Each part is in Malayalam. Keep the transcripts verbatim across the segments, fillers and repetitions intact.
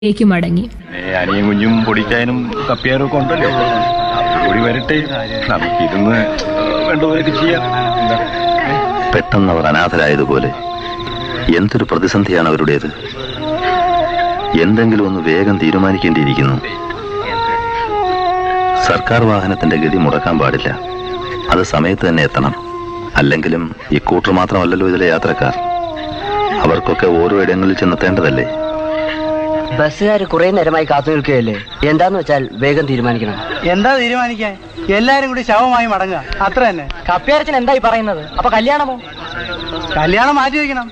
ലേക്ക് മടങ്ങി. അനിയും കുഞ്ഞും പൊടിക്കാനും കപ്പിയാനും ഒക്കെ ഉണ്ടല്ലോ, കൂടി വരട്ടെ, നമുക്കിരുന്ന് വേണ്ടവരൊക്കെ ചെയ്യാം. പെട്ടെന്ന് അവർ അനാഥരായതുപോലെ. എന്തൊരു പ്രതിസന്ധിയാണ് അവരുടേത്. എന്തെങ്കിലും ഒന്ന് വേഗം തീരുമാനിക്കേണ്ടിയിരിക്കുന്നു. സർക്കാർ വാഹനത്തിന്റെ ഗതി മുടക്കാൻ പാടില്ല. അത് സമയത്ത് തന്നെ എത്തണം. അല്ലെങ്കിലും ഇക്കൂട്ടർ മാത്രമല്ലല്ലോ ഇതിലെ യാത്രക്കാർ. അവർക്കൊക്കെ ഓരോ ഇടങ്ങളിൽ ചെന്നെത്തേണ്ടതല്ലേ. ബസ്സുകാർ കുറെ നേരമായി കാത്തു നിൽക്കുകയല്ലേ. എന്താന്ന് വെച്ചാൽ വേഗം തീരുമാനിക്കണം. എന്താ തീരുമാനിക്കാൻ? എല്ലാരും കൂടി ശവമായി മടങ്ങുക, അത്ര തന്നെ. കപ്പ്യാരച്ചൻ എന്തായി പറയുന്നത്? അപ്പൊ കല്യാണമോ? കല്യാണം മാറ്റി വെക്കണം.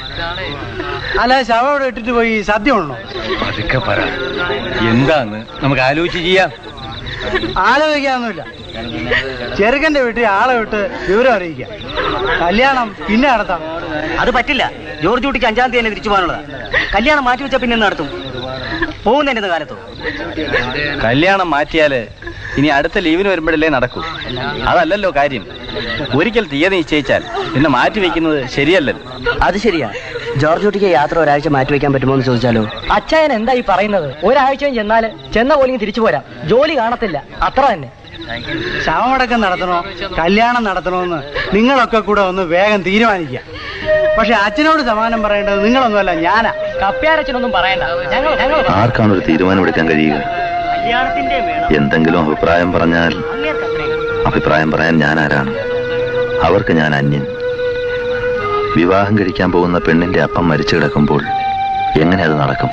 അല്ല, ശവം ഇവിടെ ഇട്ടിട്ട് പോയി സദ്യ ഉണ്ടോ? അതൊക്കെ പറ, എന്താന്ന് നമുക്ക് ആലോചിച്ച് ചെയ്യാം. ആലോചിക്കാനൊന്നുമില്ല. ചെറുക്കന്റെ വീട്ടിൽ ആളെ വിട്ട് വിവരം അറിയിക്കാം. കല്യാണം പിന്നെ നടത്താം. അത് പറ്റില്ല. ജോർജ് കുട്ടിക്ക് അഞ്ചാം തീയതി തന്നെ തിരിച്ചു പോകാനുള്ളതാ. കല്യാണം മാറ്റി വെച്ചാൽ പിന്നെ നടത്തും. പോകുന്നതിന്റെ കാലത്തോ? കല്യാണം മാറ്റിയാല് ഇനി അടുത്ത ലീവിന് വരുമ്പോഴല്ലേ നടക്കൂ. അതല്ലല്ലോ കാര്യം. ഒരിക്കൽ തീയതി നിശ്ചയിച്ചാൽ പിന്നെ മാറ്റി വെക്കുന്നത് ശരിയല്ലല്ലോ. അത് ശരിയാ. ജോർജ് കുട്ടിക്ക് യാത്ര ഒരാഴ്ച മാറ്റി വെക്കാൻ പറ്റുമോ എന്ന് ചോദിച്ചാലോ? അച്ഛൻ എന്താ ഈ പറയുന്നത്? ഒരാഴ്ചയും ചെന്നാല് ചെന്ന പോലെയും തിരിച്ചു പോരാം. ജോലി കാണത്തില്ല, അത്ര തന്നെ. ശവമടക്കം നടത്തണോ കല്യാണം നടത്തണോന്ന് നിങ്ങളൊക്കെ കൂടെ ഒന്ന് വേഗം തീരുമാനിക്കുക. പക്ഷെ അച്ഛനോട് സമാനം പറയേണ്ടത് നിങ്ങളൊന്നുമല്ല, ഞാനാ. കപ്പ്യാരച്ചനൊന്നും പറയണ്ട. ആർക്കാണ് ഒരു തീരുമാനമെടുക്കാൻ കഴിയുക? എന്തെങ്കിലും അഭിപ്രായം പറഞ്ഞാൽ അഭിപ്രായം പറയാൻ ഞാൻ ആരാണ്? അവർക്ക് ഞാൻ അന്യൻ. വിവാഹം കഴിക്കാൻ പോകുന്ന പെണ്ണിന്റെ അപ്പം മരിച്ചു കിടക്കുമ്പോൾ എങ്ങനെ അത് നടക്കും?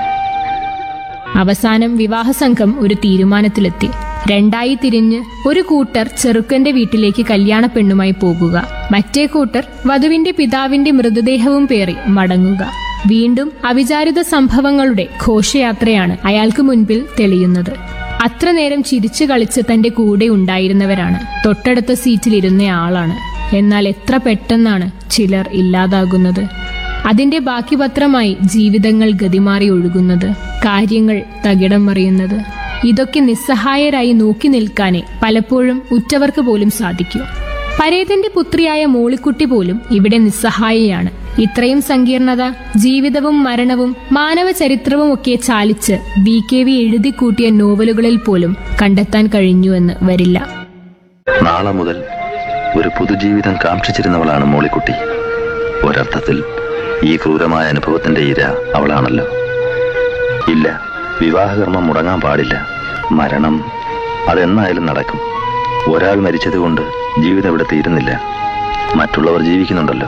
അവസാനം വിവാഹസംഘം ഒരു തീരുമാനത്തിലെത്തി. രണ്ടായി തിരിഞ്ഞ് ഒരു കൂട്ടർ ചെറുക്കന്റെ വീട്ടിലേക്ക് കല്യാണ പെണ്ണുമായി പോകുക, മറ്റേ കൂട്ടർ വധുവിന്റെ പിതാവിന്റെ മൃതദേഹവും പേറി മടങ്ങുക. വീണ്ടും അവിചാരിത സംഭവങ്ങളുടെ ഘോഷയാത്രയാണ് അയാൾക്ക് മുൻപിൽ തെളിയുന്നത്. അത്ര നേരം ചിരിച്ചു കളിച്ച് തന്റെ കൂടെ ഉണ്ടായിരുന്നവരാണ്, തൊട്ടടുത്ത സീറ്റിലിരുന്ന ആളാണ്. എന്നാൽ എത്ര പെട്ടെന്നാണ് ചിലർ ഇല്ലാതാകുന്നത്. അതിന്റെ ബാക്കി പത്രമായി ജീവിതങ്ങൾ ഗതിമാറി ഒഴുകുന്നത്, കാര്യങ്ങൾ തകിടം മറിയുന്നത്. ഇതൊക്കെ നിസ്സഹായരായി നോക്കി നിൽക്കാനേ പലപ്പോഴും ഉറ്റവർക്ക് പോലും സാധിക്കൂ. പരേതന്റെ പുത്രിയായ മോളിക്കുട്ടി പോലും ഇവിടെ നിസ്സഹായയാണ്. ഇത്രയും സങ്കീർണത ജീവിതവും മരണവും മാനവ ചരിത്രവും ഒക്കെ ചാലിച്ച് വി കെ വി എഴുതിക്കൂട്ടിയ നോവലുകളിൽ പോലും കണ്ടെത്താൻ കഴിഞ്ഞുവെന്ന് വരില്ല. നാളെ മുതൽ ഒരു പുതുജീവിതം കാക്ഷിച്ചിരുന്നവളാണ് മോളിക്കുട്ടി. ഒരർത്ഥത്തിൽ ഈ ക്രൂരമായ അനുഭവത്തിന്റെ ഇര അവളാണല്ലോ. ഇല്ല, വിവാഹകർമ്മം മുടങ്ങാൻ പാടില്ല. മരണം അതെന്നായാലും നടക്കും. ഒരാൾ മരിച്ചതുകൊണ്ട് ജീവിതം ഇവിടെ തീരുന്നില്ല. മറ്റുള്ളവർ ജീവിക്കുന്നുണ്ടല്ലോ.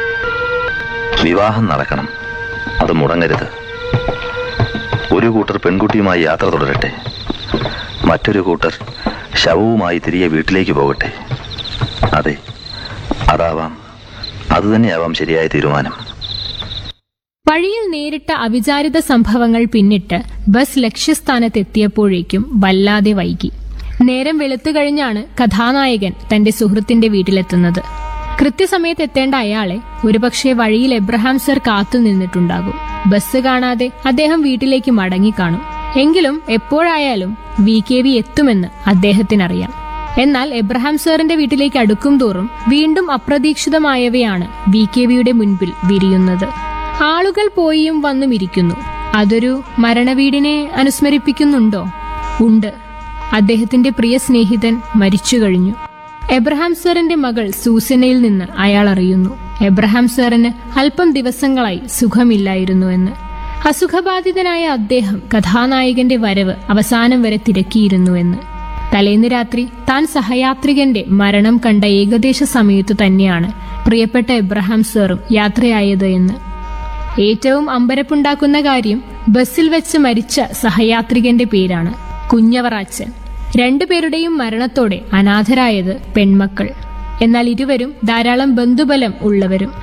വിവാഹം നടക്കണം, അത് മുടങ്ങരുത്. ഒരു കൂട്ടർ പെൺകുട്ടിയുമായി യാത്ര തുടരട്ടെ, മറ്റൊരു കൂട്ടർ ശവവുമായി തിരികെ വീട്ടിലേക്ക് പോകട്ടെ. അതെ, അതാവാം, അതുതന്നെയാവാം ശരിയായ തീരുമാനം. വഴിയിൽ നേരിട്ട അവിചാരിത സംഭവങ്ങൾ പിന്നിട്ട് ബസ് ലക്ഷ്യസ്ഥാനത്തെത്തിയപ്പോഴേക്കും വല്ലാതെ വൈകി. നേരം വെളുത്തു കഴിഞ്ഞാണ് കഥാനായകൻ തന്റെ സുഹൃത്തിന്റെ വീട്ടിലെത്തുന്നത്. കൃത്യസമയത്ത് എത്തേണ്ട അയാളെ ഒരുപക്ഷെ വഴിയിൽ എബ്രഹാം സർ കാത്തു നിന്നിട്ടുണ്ടാകും. ബസ് കാണാതെ അദ്ദേഹം വീട്ടിലേക്ക് മടങ്ങിക്കാണും. എങ്കിലും എപ്പോഴായാലും വി കെ വി എത്തുമെന്ന് അദ്ദേഹത്തിനറിയാം. എന്നാൽ എബ്രഹാം സാറിന്റെ വീട്ടിലേക്ക് അടുക്കും തോറും വീണ്ടും അപ്രതീക്ഷിതമായവയാണ് വി കെ വിയുടെ മുൻപിൽ വിരിയുന്നത്. ആളുകൾ പോയിയും വന്നും ഇരിക്കുന്നു. അതൊരു മരണവീടിനെ അനുസ്മരിപ്പിക്കുന്നുണ്ടോ? ഉണ്ട്. അദ്ദേഹത്തിന്റെ പ്രിയ സ്നേഹിതൻ മരിച്ചു കഴിഞ്ഞു. എബ്രഹാം സാറിന്റെ മകൾ സൂസനയിൽ നിന്ന് അയാൾ അറിയുന്നു, എബ്രഹാം സാറിന് അല്പം ദിവസങ്ങളായി സുഖമില്ലായിരുന്നു എന്ന്. അസുഖബാധിതനായ അദ്ദേഹം കഥാനായകന്റെ വരവ് അവസാനം വരെ തിരക്കിയിരുന്നുവെന്ന്. തലേന്ന് രാത്രി താൻ സഹയാത്രികന്റെ മരണം കണ്ട ഏകദേശ സമയത്തു തന്നെയാണ് പ്രിയപ്പെട്ട എബ്രഹാം സാറും യാത്രയായത് എന്ന്. ഏറ്റവും അമ്പരപ്പുണ്ടാക്കുന്ന കാര്യം ബസ്സിൽ വെച്ച് മരിച്ച സഹയാത്രികന്റെ പേരാണ് കുഞ്ഞവറാച്ചൻ. രണ്ടുപേരുടെയും മരണത്തോടെ അനാഥരായത് പെൺമക്കൾ. എന്നാൽ ഇരുവരും ധാരാളം ബന്ധുബലം ഉള്ളവരും.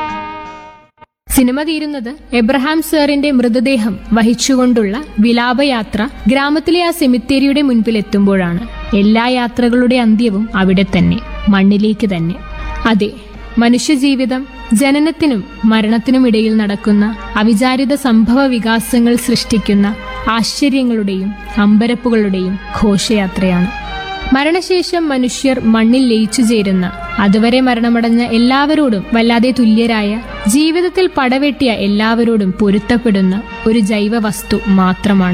സിനിമ തീരുന്നത് എബ്രഹാം സാറിന്റെ മൃതദേഹം വഹിച്ചുകൊണ്ടുള്ള വിലാപയാത്ര ഗ്രാമത്തിലെ ആ സെമിത്തേരിയുടെ മുൻപിൽ എത്തുമ്പോഴാണ്. എല്ലാ യാത്രകളുടെ അന്ത്യവും അവിടെ തന്നെ, മണ്ണിലേക്ക് തന്നെ. അതെ, മനുഷ്യജീവിതം ജനനത്തിനും മരണത്തിനുമിടയിൽ നടക്കുന്ന അവിചാരിത സംഭവ വികാസങ്ങൾ സൃഷ്ടിക്കുന്ന ആശ്ചര്യങ്ങളുടെയും അമ്പരപ്പുകളുടെയും ഘോഷയാത്രയാണ്. മരണശേഷം മനുഷ്യർ മണ്ണിൽ ലയിച്ചു ചേരുന്ന, അതുവരെ മരണമടഞ്ഞ എല്ലാവരോടും വല്ലാതെ തുല്യരായ, ജീവിതത്തിൽ പടവെട്ടിയ എല്ലാവരോടും പൊരുത്തപ്പെടുന്ന ഒരു ജൈവ വസ്തു മാത്രമാണ്